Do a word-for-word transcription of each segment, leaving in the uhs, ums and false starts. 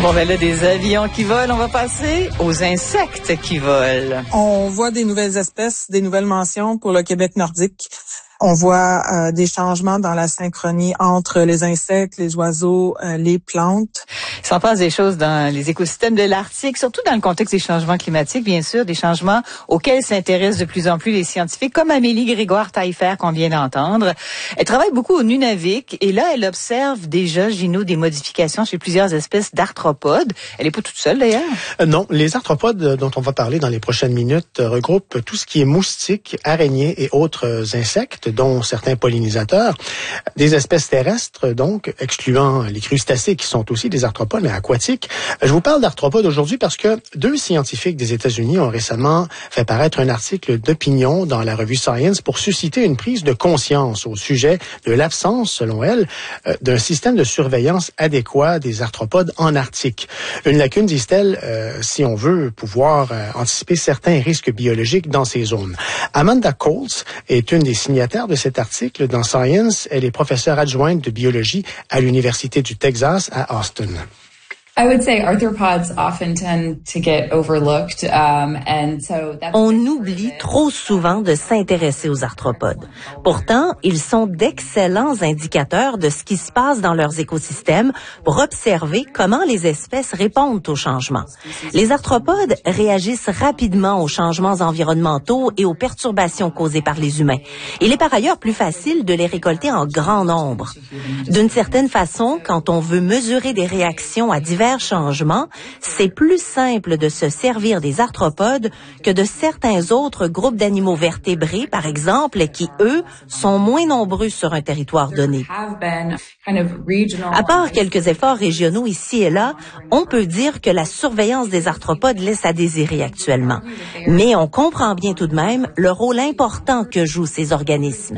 Bon, ben là, des avions qui volent, on va passer aux insectes qui volent. On voit des nouvelles espèces, des nouvelles mentions pour le Québec nordique. On voit euh, des changements dans la synchronie entre les insectes, les oiseaux, euh, les plantes. Il s'en passe des choses dans les écosystèmes de l'Arctique, surtout dans le contexte des changements climatiques, bien sûr, des changements auxquels s'intéressent de plus en plus les scientifiques, comme Amélie Grégoire-Taillefer qu'on vient d'entendre. Elle travaille beaucoup au Nunavik et là, elle observe déjà, Gino, des modifications chez plusieurs espèces d'arthropodes. Elle n'est pas toute seule, d'ailleurs. Euh, non, les arthropodes dont on va parler dans les prochaines minutes euh, regroupent tout ce qui est moustiques, araignées et autres euh, insectes, dont certains pollinisateurs, des espèces terrestres, donc, excluant les crustacés qui sont aussi des arthropodes, mais aquatiques. Je vous parle d'arthropodes aujourd'hui parce que deux scientifiques des États-Unis ont récemment fait paraître un article d'opinion dans la revue Science pour susciter une prise de conscience au sujet de l'absence, selon elles, d'un système de surveillance adéquat des arthropodes en Arctique. Une lacune, disent-elles, euh, si on veut pouvoir euh, anticiper certains risques biologiques dans ces zones. Amanda Coles est une des signataires de cet article dans Science. Elle est professeure adjointe de biologie à l'Université du Texas à Austin. I would say arthropods often tend to get overlooked, um, and so that's... On oublie trop souvent de s'intéresser aux arthropodes. Pourtant, ils sont d'excellents indicateurs de ce qui se passe dans leurs écosystèmes pour observer comment les espèces répondent aux changements. Les arthropodes réagissent rapidement aux changements environnementaux et aux perturbations causées par les humains. Il est par ailleurs plus facile de les récolter en grand nombre. D'une certaine façon, quand on veut mesurer des réactions à divers changements, c'est plus simple de se servir des arthropodes que de certains autres groupes d'animaux vertébrés, par exemple, qui, eux, sont moins nombreux sur un territoire donné. À part quelques efforts régionaux ici et là, on peut dire que la surveillance des arthropodes laisse à désirer actuellement. Mais on comprend bien tout de même le rôle important que jouent ces organismes.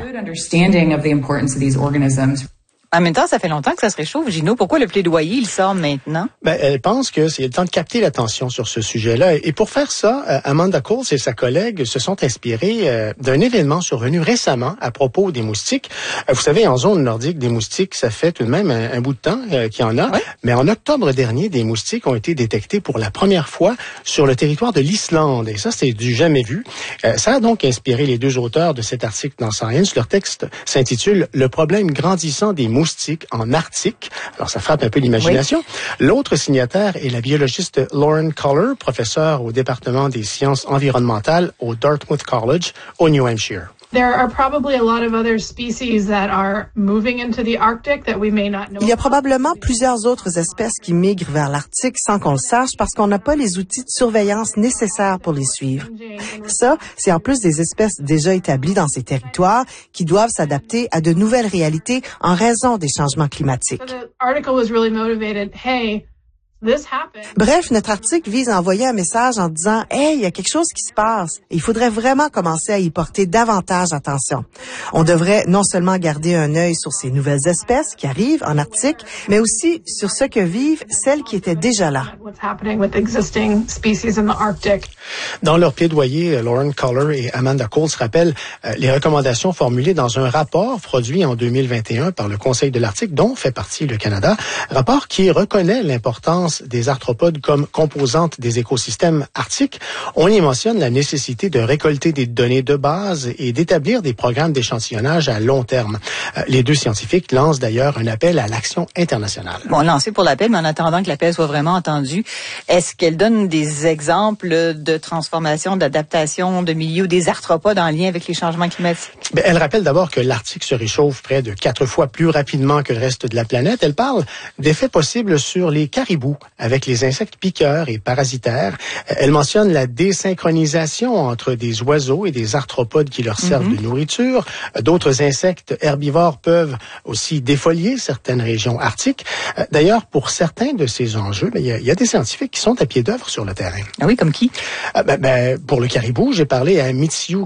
En même temps, ça fait longtemps que ça se réchauffe, Gino. Pourquoi le plaidoyer, il sort maintenant? Ben, elle pense que c'est le temps de capter l'attention sur ce sujet-là. Et pour faire ça, euh, Amanda Coles et sa collègue se sont inspirés euh, d'un événement survenu récemment à propos des moustiques. Euh, vous savez, en zone nordique, des moustiques, ça fait tout de même un, un bout de temps euh, qu'il y en a. Oui. Mais en octobre dernier, des moustiques ont été détectés pour la première fois sur le territoire de l'Islande. Et ça, c'est du jamais vu. Euh, ça a donc inspiré les deux auteurs de cet article dans Science. Leur texte s'intitule « Le problème grandissant des moustiques en Arctique ». Alors, ça frappe un peu l'imagination. Oui. L'autre signataire est la biologiste Lauren Collar, professeure au département des sciences environnementales au Dartmouth College au New Hampshire. There are probably a lot of other species that are moving into the Arctic that we may not know. Il y a probablement plusieurs autres espèces qui migrent vers l'Arctique sans qu'on le sache parce qu'on n'a pas les outils de surveillance nécessaires pour les suivre. Ça, c'est en plus des espèces déjà établies dans ces territoires qui doivent s'adapter à de nouvelles réalités en raison des changements climatiques. So the article was really motivated, hey, Bref, notre article vise à envoyer un message en disant « Hey, il y a quelque chose qui se passe. » Il faudrait vraiment commencer à y porter davantage attention. On devrait non seulement garder un œil sur ces nouvelles espèces qui arrivent en Arctique, mais aussi sur ce que vivent celles qui étaient déjà là. Dans leur plaidoyer, Lauren Collar et Amanda Coles rappellent euh, les recommandations formulées dans un rapport produit en deux mille vingt et un par le Conseil de l'Arctique, dont fait partie le Canada, rapport qui reconnaît l'importance des arthropodes comme composantes des écosystèmes arctiques. On y mentionne la nécessité de récolter des données de base et d'établir des programmes d'échantillonnage à long terme. Les deux scientifiques lancent d'ailleurs un appel à l'action internationale. Bon, lancé pour l'appel, mais en attendant que l'appel soit vraiment entendu, est-ce qu'elle donne des exemples de transformation, d'adaptation de milieux des arthropodes en lien avec les changements climatiques? Bien, elle rappelle d'abord que l'Arctique se réchauffe près de quatre fois plus rapidement que le reste de la planète. Elle parle d'effets possibles sur les caribous avec les insectes piqueurs et parasitaires. Elle mentionne la désynchronisation entre des oiseaux et des arthropodes qui leur servent mm-hmm. de nourriture. D'autres insectes herbivores peuvent aussi défolier certaines régions arctiques. D'ailleurs, pour certains de ces enjeux, il y a, il y a des scientifiques qui sont à pied d'œuvre sur le terrain. Ah oui, comme qui? Ben, ben, pour le caribou, j'ai parlé à Mithiou